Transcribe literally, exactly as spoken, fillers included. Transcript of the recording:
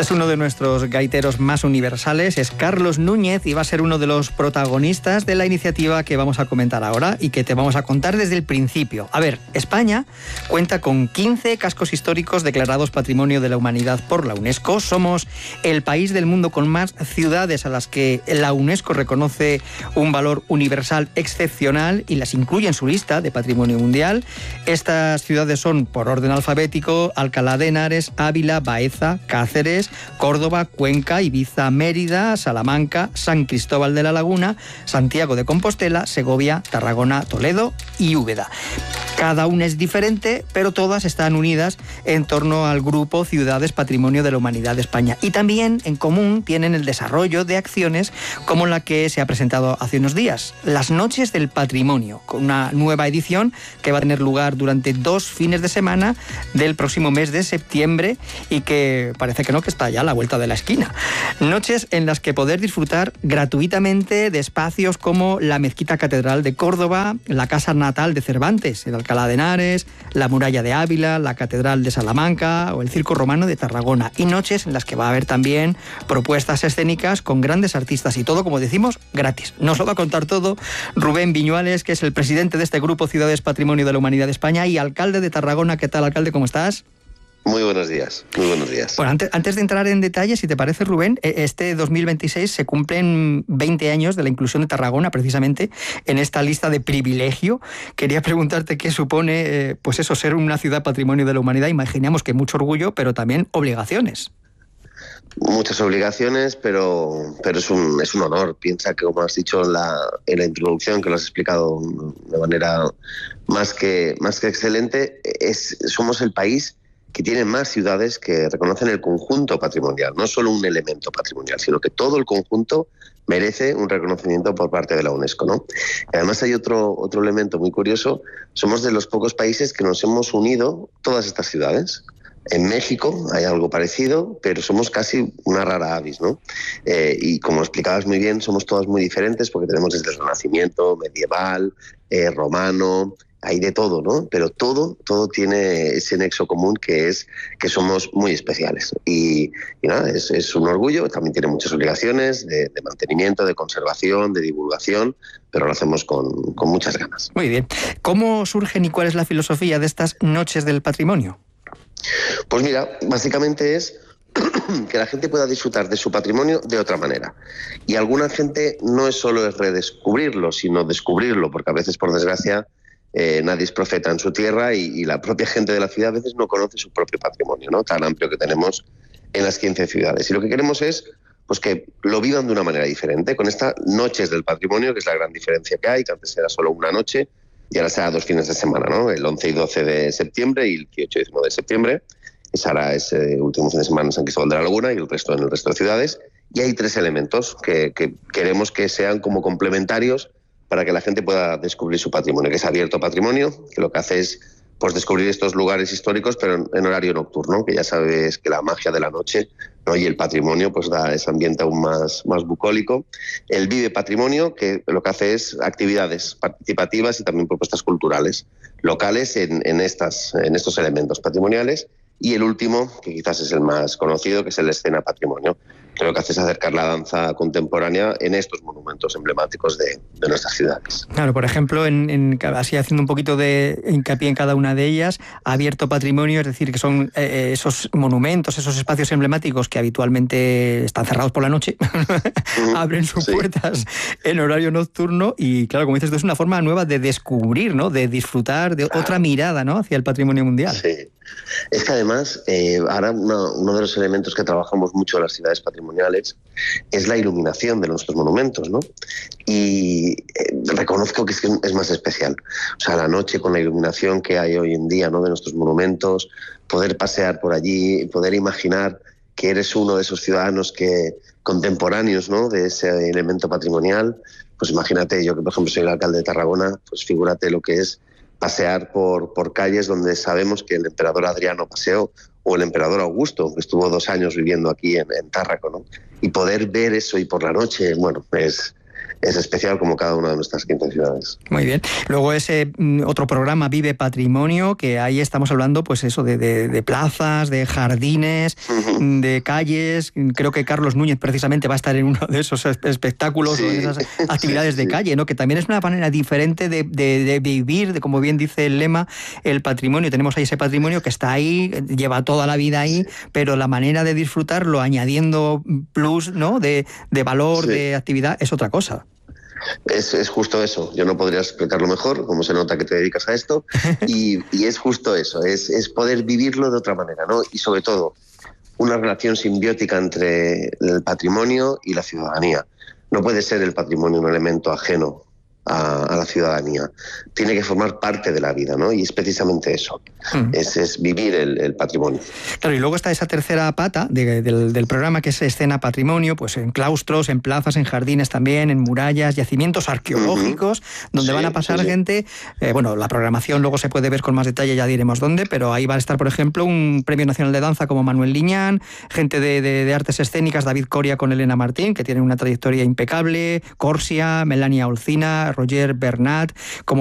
Este es uno de nuestros gaiteros más universales, es Carlos Núñez y va a ser uno de los protagonistas de la iniciativa que vamos a comentar ahora y que te vamos a contar desde el principio. A ver, España cuenta con quince cascos históricos declarados Patrimonio de la Humanidad por la UNESCO. Somos el país del mundo con más ciudades a las que la UNESCO reconoce un valor universal excepcional y las incluye en su lista de Patrimonio Mundial. Estas ciudades son, por orden alfabético, Alcalá de Henares, Ávila, Baeza, Cáceres, Córdoba, Cuenca, Ibiza, Mérida, Salamanca, San Cristóbal de la Laguna, Santiago de Compostela, Segovia, Tarragona, Toledo y Úbeda. Cada una es diferente, pero todas están unidas en torno al grupo Ciudades Patrimonio de la Humanidad de España. Y también en común tienen el desarrollo de acciones como la que se ha presentado hace unos días, las Noches del Patrimonio, con una nueva edición que va a tener lugar durante dos fines de semana del próximo mes de septiembre y que parece que no, que está ya a la vuelta de la esquina. Noches en las que poder disfrutar gratuitamente de espacios como la Mezquita Catedral de Córdoba, la casa natal de Cervantes, el Alcalá de Henares, la Muralla de Ávila, la Catedral de Salamanca o el Circo Romano de Tarragona. Y noches en las que va a haber también propuestas escénicas con grandes artistas y todo, como decimos, gratis. Nos lo va a contar todo Rubén Viñuales, que es el presidente de este grupo Ciudades Patrimonio de la Humanidad de España y alcalde de Tarragona. ¿Qué tal, alcalde? ¿Cómo estás? Muy buenos días, muy buenos días. Bueno, antes, antes de entrar en detalles, si te parece, Rubén, este dos mil veintiséis se cumplen veinte años de la inclusión de Tarragona, precisamente, en esta lista de privilegio. Quería preguntarte qué supone, eh, pues eso, ser una ciudad patrimonio de la humanidad. Imaginamos que mucho orgullo, pero también obligaciones. Muchas obligaciones, pero, pero es, un, es un honor. Piensa que, como has dicho en la, en la introducción, que lo has explicado de manera más que, más que excelente, es, somos el país que tiene más ciudades que reconocen el conjunto patrimonial, no solo un elemento patrimonial, sino que todo el conjunto merece un reconocimiento por parte de la UNESCO, ¿no? Y además hay otro, otro elemento muy curioso, somos de los pocos países que nos hemos unido todas estas ciudades. En México hay algo parecido, pero somos casi una rara avis, ¿no? Eh, y como explicabas muy bien, somos todas muy diferentes porque tenemos desde el Renacimiento, medieval, eh, romano, hay de todo, ¿no? Pero todo, todo tiene ese nexo común que es que somos muy especiales. Y, y nada, es, es un orgullo, también tiene muchas obligaciones de, de mantenimiento, de conservación, de divulgación, pero lo hacemos con, con muchas ganas. Muy bien. ¿Cómo surgen y cuál es la filosofía de estas Noches del Patrimonio? Pues mira, básicamente es que la gente pueda disfrutar de su patrimonio de otra manera. Y alguna gente no es solo es redescubrirlo, sino descubrirlo, porque a veces, por desgracia, Eh, nadie es profeta en su tierra y, y la propia gente de la ciudad a veces no conoce su propio patrimonio, ¿no? Tan amplio que tenemos en las quince ciudades. Y lo que queremos es pues, que lo vivan de una manera diferente, con estas Noches del Patrimonio, que es la gran diferencia que hay, que antes era solo una noche y ahora será dos fines de semana, ¿no? El once y doce de septiembre y el dieciocho y diecinueve de septiembre. Ese hará ese último fin de semana en San Cristóbal de la Laguna y el resto en el resto de ciudades. Y hay tres elementos que, que queremos que sean como complementarios para que la gente pueda descubrir su patrimonio, que es abierto patrimonio, que lo que hace es pues, descubrir estos lugares históricos, pero en, en horario nocturno, que ya sabes que la magia de la noche, ¿no? Y el patrimonio pues da ese ambiente aún más, más bucólico. El Vive Patrimonio, que lo que hace es actividades participativas y también propuestas culturales locales en, en, estas, en estos elementos patrimoniales. Y el último, que quizás es el más conocido, que es el Escena Patrimonio, que lo que hace es acercar la danza contemporánea en estos monumentos emblemáticos de, de nuestras ciudades. Claro, por ejemplo, en, en, así haciendo un poquito de hincapié en cada una de ellas, abierto patrimonio, es decir, que son eh, esos monumentos, esos espacios emblemáticos que habitualmente están cerrados por la noche, mm, abren sus sí. puertas en horario nocturno y, claro, como dices, esto es una forma nueva de descubrir, ¿no? De disfrutar de claro. otra mirada, ¿no? Hacia el patrimonio mundial. Sí. Es que además, eh, ahora uno, uno de los elementos que trabajamos mucho en las ciudades patrimoniales es la iluminación de nuestros monumentos, ¿no? Y eh, reconozco que es, que es más especial. O sea, la noche con la iluminación que hay hoy en día, ¿no? De nuestros monumentos, poder pasear por allí, poder imaginar que eres uno de esos ciudadanos que contemporáneos, ¿no? De ese elemento patrimonial. Pues imagínate, yo que por ejemplo soy el alcalde de Tarragona, pues figúrate lo que es pasear por, por calles donde sabemos que el emperador Adriano paseó o el emperador Augusto, que estuvo dos años viviendo aquí en, en Tárraco, ¿no? Y poder ver eso y por la noche, bueno, es, es especial como cada una de nuestras quince ciudades. Muy bien. Luego ese mm, otro programa, Vive Patrimonio, que ahí estamos hablando pues eso de, de, de plazas, de jardines, uh-huh. de calles. Creo que Carlos Núñez precisamente va a estar en uno de esos espectáculos sí. o en esas actividades sí, de sí. calle, ¿no? Que también es una manera diferente de, de, de vivir, de como bien dice el lema, el patrimonio. Tenemos ahí ese patrimonio que está ahí, lleva toda la vida ahí, sí. pero la manera de disfrutarlo añadiendo plus, ¿no? de, de valor, sí. de actividad, es otra cosa. Es, es justo eso, yo no podría explicarlo mejor, como se nota que te dedicas a esto, y, y es justo eso, es, es poder vivirlo de otra manera, ¿no? Y sobre todo, una relación simbiótica entre el patrimonio y la ciudadanía. No puede ser el patrimonio un elemento ajeno a, a la ciudadanía, tiene que formar parte de la vida, ¿no? Y es precisamente eso, mm. es, es vivir el, el patrimonio. Claro, y luego está esa tercera pata de, del, del programa, que es escena patrimonio, pues en claustros, en plazas, en jardines también, en murallas, yacimientos arqueológicos, uh-huh. donde sí, van a pasar sí, gente, eh, bueno, la programación luego se puede ver con más detalle, ya diremos dónde, pero ahí va a estar, por ejemplo, un Premio Nacional de Danza como Manuel Liñán, gente de, de, de artes escénicas, David Coria con Elena Martín, que tienen una trayectoria impecable, Corsia, Melania Olcina, Roger Bernat, como